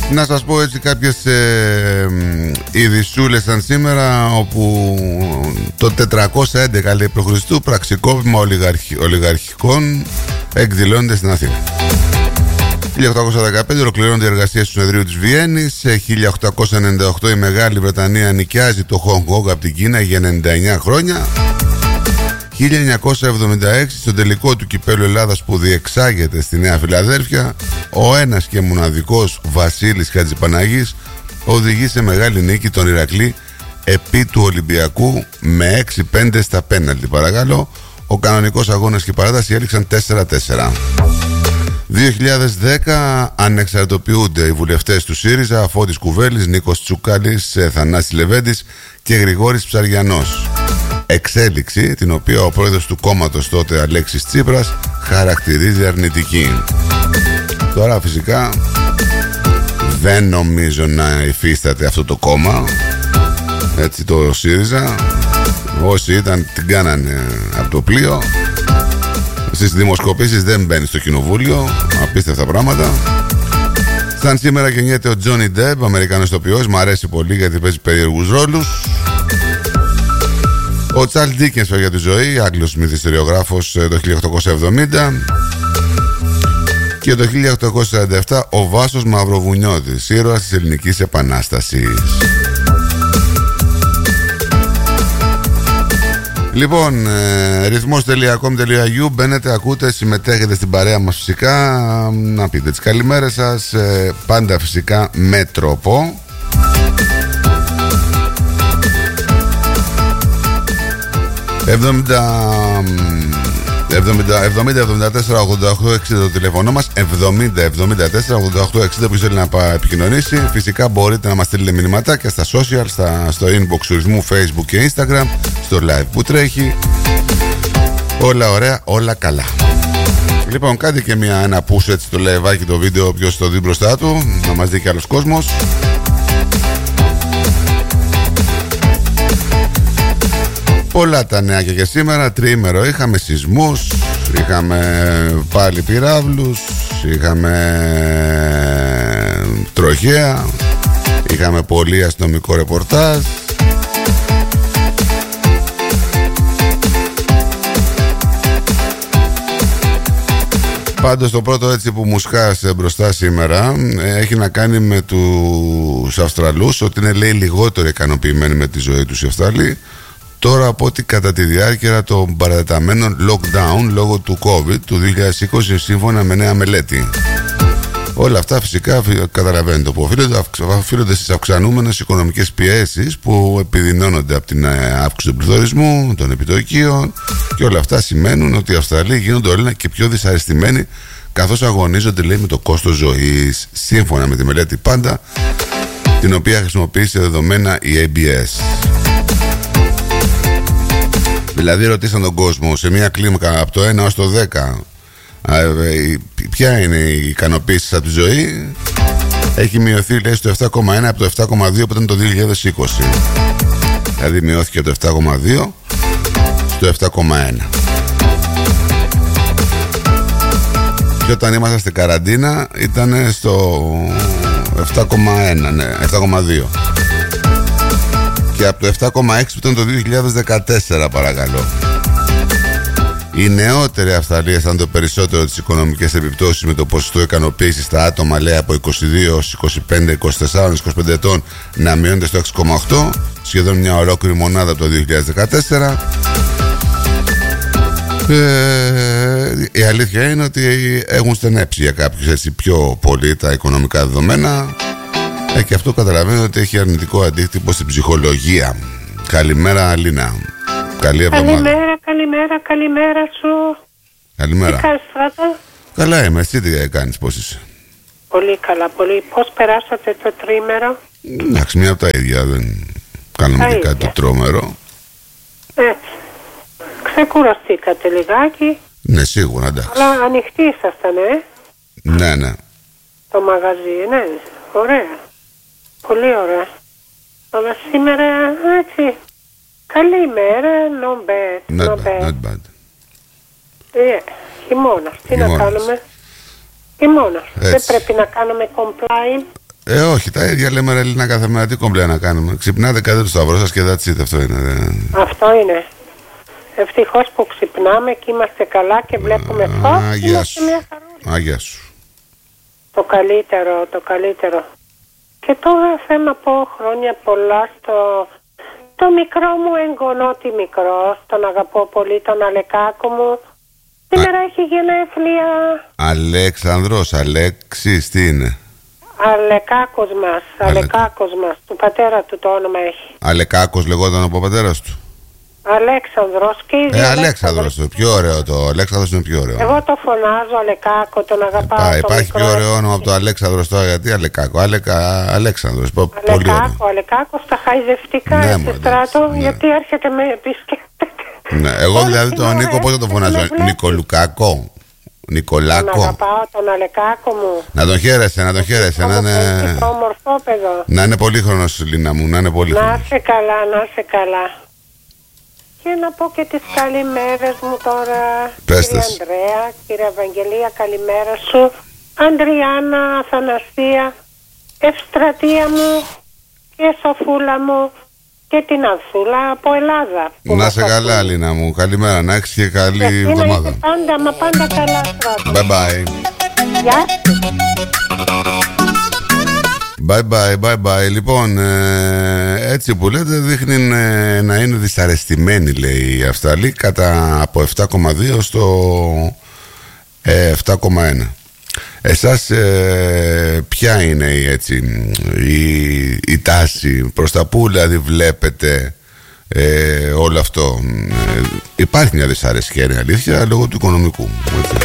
Να σας πω έτσι κάποιες ειδησούλες σαν σήμερα, όπου το 411 λέει π.Χ. πραξικόπημα ολιγαρχικών εκδηλώνεται στην Αθήνα. 1815 ολοκληρώνονται οι εργασίες του συνεδρίου της Βιέννης. Σε 1898 η Μεγάλη Βρετανία νοικιάζει το Χονγκ Κονγκ από την Κίνα για 99 χρόνια. 1976 στο τελικό του κυπέλλου Ελλάδας που διεξάγεται στη Νέα Φιλαδέλφια, ο ένας και μοναδικός Βασίλης Χατζηπαναγής οδηγεί σε μεγάλη νίκη τον Ηρακλή επί του Ολυμπιακού με 6-5 στα πέναλτι. Παρακαλώ, ο κανονικός αγώνας και η παράταση έληξαν 4-4. 2010 ανεξαρτητοποιούνται οι βουλευτές του ΣΥΡΙΖΑ, Φώτης Κουβέλης, Νίκος Τσουκάλης, Θανάσης Λεβέντης και Γρηγόρης Ψαριανός. Εξέλιξη την οποία ο πρόεδρος του κόμματος τότε, Αλέξης Τσίπρας, χαρακτηρίζει αρνητική. Τώρα φυσικά δεν νομίζω να υφίσταται αυτό το κόμμα, έτσι, το ΣΥΡΙΖΑ. Όσοι ήταν την κάνανε από το πλοίο. Στις δημοσκοπήσεις δεν μπαίνει στο κοινοβούλιο. Απίστευτα πράγματα. Σαν σήμερα γεννιέται ο Τζόνι Ντεπ, Αμερικανός ηθοποιός. Μ' αρέσει πολύ γιατί παίζει περίεργους ρόλους. Ο Τσαρλς Ντίκενς για τη ζωή, Άγγλος μυθιστοριογράφος, το 1870. Και το 1847 ο Βάσος Μαυροβουνιώτης, ήρωας της Ελληνικής Επανάστασης. Λοιπόν, ρυθμός.com.au, μπαίνετε, ακούτε, συμμετέχετε στην παρέα μας φυσικά. Να πείτε τις καλημέρες σας, πάντα φυσικά με τρόπο. «70 74 88 60» το τηλέφωνο μας. 70 74 88 60. Ποιος θέλει να επικοινωνήσει, φυσικά μπορείτε να μας στείλετε μηνυματάκια στα social, στο inbox του ρυθμού Facebook και Instagram, στο live που τρέχει. Όλα ωραία, όλα καλά. Λοιπόν, κάντε και ένα push έτσι το live το βίντεο, ποιος το δει μπροστά του, να μας δει και άλλος κόσμος. Πολλά τα νέα και σήμερα, τριήμερο είχαμε σεισμούς, είχαμε πάλι πυράβλους, είχαμε τροχαία, είχαμε πολύ αστυνομικό ρεπορτάζ. Πάντως το πρώτο έτσι που μου σκάσε μπροστά σήμερα έχει να κάνει με τους Αυστραλούς, ότι είναι, λέει, λιγότερο ικανοποιημένοι με τη ζωή τους οι Αυστραλοί τώρα από ότι κατά τη διάρκεια των παρατεταμένων lockdown λόγω του COVID του 2020, σύμφωνα με νέα μελέτη. Όλα αυτά φυσικά καταλαβαίνετε που οφείλονται στις αυξανόμενες οικονομικές πιέσεις που επιδεινώνονται από την αύξηση του πληθωρισμού, των επιτοκίων, και όλα αυτά σημαίνουν ότι οι Αυστραλοί γίνονται όλο και πιο δυσαρεστημένοι καθώς αγωνίζονται, λέει, με το κόστος ζωής, σύμφωνα με τη μελέτη πάντα, την οποία χρησιμοποίησε δεδομένα η ABS. Δηλαδή ρωτήσαν τον κόσμο σε μια κλίμακα από το 1 ως το 10 ποια είναι η ικανοποίηση από τη ζωή. Έχει μειωθεί, λέει, στο 7,1 από το 7,2 που ήταν το 2020. Δηλαδή μειώθηκε το 7,2 στο 7,1. Και όταν ήμασταν στην καραντίνα ήταν στο 7,1, ναι, 7,2. Και από το 7,6 που ήταν το 2014, παρακαλώ. Οι νεότεροι Αυστραλοί αισθάνονται το περισσότερο τις οικονομικές επιπτώσεις, με το ποσοστό ικανοποίησης στα άτομα, λέει, από 22 ως 25, 24, 25 ετών να μειώνεται στο 6,8, σχεδόν μια ολόκληρη μονάδα από το 2014. Η αλήθεια είναι ότι έχουν στενέψει για κάποιους έτσι πιο πολύ τα οικονομικά δεδομένα. Και αυτό καταλαβαίνω ότι έχει αρνητικό αντίκτυπο στην ψυχολογία. Καλημέρα, Αλίνα. Καλή εβδομάδα. Καλημέρα σου. Καλημέρα. Τι κάνεις, Στράτα? Καλά είμαι, εσύ τι κάνεις, πώς είσαι? Πολύ καλά, πολύ. Πώς περάσατε το τρίμερο? Εντάξει, μία από τα ίδια, δεν κάναμε και κάτι το τρόμερο. Έτσι. Ξεκουραστήκατε λιγάκι? Ναι, σίγουρα, εντάξει. Αλλά ανοιχτοί ήσασταν, Ναι, ναι. Το μαγαζί, ναι. Ωραία. Πολύ ωραία. Αλλά σήμερα έτσι. Καλή ημέρα, Not bad. Χειμώνας. Τι να κάνουμε? Χειμώνας. Δεν πρέπει να κάνουμε complain. Όχι, τα ίδια λέμε ρε Έλληνα καθημερινά. Τι κομπλέ να κάνουμε. Ξυπνάτε, κάντε το σταυρό σας και that's it. Αυτό είναι. Αυτό είναι. Ευτυχώς που ξυπνάμε και είμαστε καλά και βλέπουμε φως. Αγιά σου. Αγιά σου. Το καλύτερο, το καλύτερο. Και τώρα θέλω να πω χρόνια πολλά το μικρό μου εγγονότι μικρό, τον αγαπώ πολύ, τον Αλεκάκο μου. Σήμερα έχει γενέθλια. Αλέξανδρος, Αλέξης, τι είναι? Αλεκάκος μας, του πατέρα του το όνομα έχει. Αλεκάκος λεγόταν από ο πατέρας του. Αλέξανδρος και ήδη Αλέξανδρος, πιο ωραίο το. Αλέξανδρος είναι πιο ωραίο. Εγώ το φωνάζω Αλεκάκο, τον αγαπάω. Υπάρχει πιο ωραίο όνομα από το Αλέξανδρος τώρα, γιατί Αλεκάκο. Αλέξανδρος, πολύ ωραίο. Αλεκάκο στα χαϊδευτικά, Ναι, στη Στράτο, γιατί έρχεται με επισκέπτεται. Ναι, εγώ δηλαδή τον Νίκο πώς θα τον φωνάζω? Νικολουκάκο, Νικολάκο. Τον αγαπάω τον Αλεκάκο μου. Να τον χαίρεσαι, να τον χαίρεσαι. Να είναι πολύχρονος, Λίνα μου, να είναι πολύχρονος. Να είσαι καλά, να είσαι καλά. Και να πω και τις καλημέρες μου τώρα. Κύριε Ανδρέα, κύριε Ευαγγελία, καλημέρα σου. Ανδριάννα, Αθανασία, Ευστρατεία μου και Σοφούλα μου και την Ανθούλα από Ελλάδα. Να σε καλά, Λίνα μου. Καλημέρα, να έχεις και καλή εβδομάδα. Πάντα, μα πάντα καλά, Στράτο. Bye bye. Γεια σου. Bye bye. Λοιπόν, έτσι που λέτε δείχνει να είναι δυσαρεστημένοι, λέει η Αυστραλή, από 7,2 στο 7,1. Εσάς ποια είναι η τάση, προς τα που δηλαδή βλέπετε όλο αυτό? Υπάρχει μια δυσαρέσκεια, είναι αλήθεια, λόγω του οικονομικού, έτσι.